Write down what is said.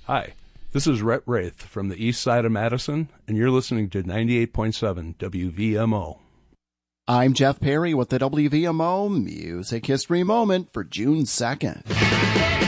Hi, this is Rhett Wraith from the east side of Madison, and you're listening to 98.7 WVMO. I'm Jeff Perry with the WVMO Music History Moment for June 2nd.